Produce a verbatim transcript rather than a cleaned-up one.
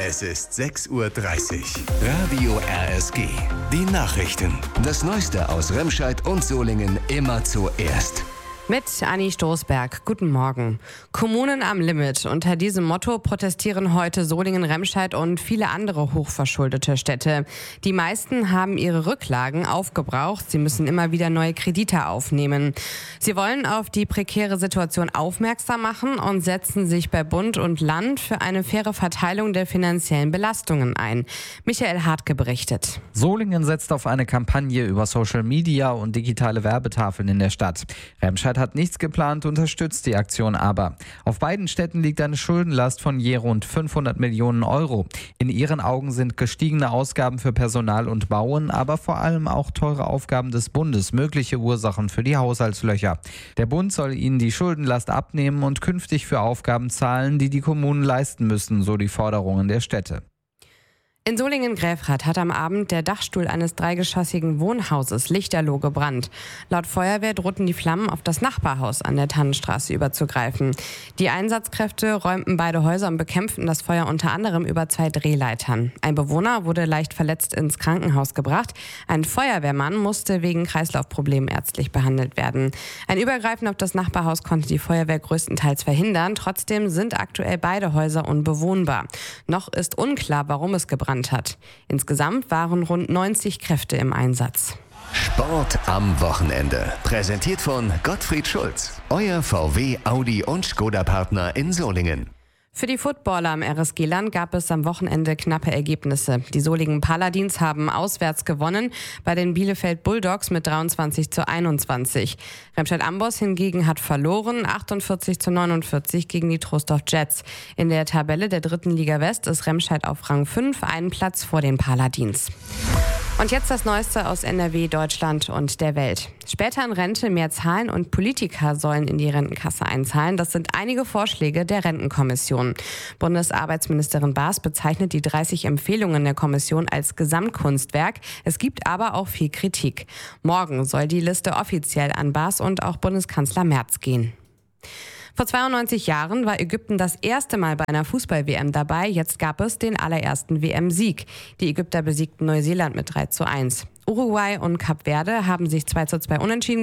Es ist sechs Uhr dreißig. Radio R S G. Die Nachrichten. Das Neueste aus Remscheid und Solingen immer zuerst. Mit Anni Stoßberg. Guten Morgen. Kommunen am Limit. Unter diesem Motto protestieren heute Solingen, Remscheid und viele andere hochverschuldete Städte. Die meisten haben ihre Rücklagen aufgebraucht. Sie müssen immer wieder neue Kredite aufnehmen. Sie wollen auf die prekäre Situation aufmerksam machen und setzen sich bei Bund und Land für eine faire Verteilung der finanziellen Belastungen ein. Michael Hartke berichtet. Solingen setzt auf eine Kampagne über Social Media und digitale Werbetafeln in der Stadt. Remscheid hat nichts geplant, unterstützt die Aktion aber. Auf beiden Städten liegt eine Schuldenlast von je rund fünfhundert Millionen Euro. In ihren Augen sind gestiegene Ausgaben für Personal und Bauen, aber vor allem auch teure Aufgaben des Bundes mögliche Ursachen für die Haushaltslöcher. Der Bund soll ihnen die Schuldenlast abnehmen und künftig für Aufgaben zahlen, die die Kommunen leisten müssen, so die Forderungen der Städte. In Solingen-Gräfrath hat am Abend der Dachstuhl eines dreigeschossigen Wohnhauses lichterloh gebrannt. Laut Feuerwehr drohten die Flammen auf das Nachbarhaus an der Tannenstraße überzugreifen. Die Einsatzkräfte räumten beide Häuser und bekämpften das Feuer unter anderem über zwei Drehleitern. Ein Bewohner wurde leicht verletzt ins Krankenhaus gebracht. Ein Feuerwehrmann musste wegen Kreislaufproblemen ärztlich behandelt werden. Ein Übergreifen auf das Nachbarhaus konnte die Feuerwehr größtenteils verhindern. Trotzdem sind aktuell beide Häuser unbewohnbar. Noch ist unklar, warum es gebrannt hat. Insgesamt waren rund neunzig Kräfte im Einsatz. Sport am Wochenende. Präsentiert von Gottfried Schulz. Euer V W, Audi und Skoda-Partner in Solingen. Für die Footballer am R S G-Land gab es am Wochenende knappe Ergebnisse. Die Solingen Paladins haben auswärts gewonnen, bei den Bielefeld Bulldogs mit dreiundzwanzig zu einundzwanzig. Remscheid Amboss hingegen hat verloren, achtundvierzig zu neunundvierzig gegen die Troisdorf Jets. In der Tabelle der dritten Liga West ist Remscheid auf Rang fünf, einen Platz vor den Paladins. Und jetzt das Neueste aus N R W, Deutschland und der Welt. Später in Rente mehr zahlen und Politiker sollen in die Rentenkasse einzahlen. Das sind einige Vorschläge der Rentenkommission. Bundesarbeitsministerin Baas bezeichnet die dreißig Empfehlungen der Kommission als Gesamtkunstwerk. Es gibt aber auch viel Kritik. Morgen soll die Liste offiziell an Baas und auch Bundeskanzler Merz gehen. Vor zweiundneunzig Jahren war Ägypten das erste Mal bei einer Fußball-W M dabei. Jetzt gab es den allerersten W M-Sieg. Die Ägypter besiegten Neuseeland mit drei zu eins. Uruguay und Kap Verde haben sich zwei zu zwei unentschieden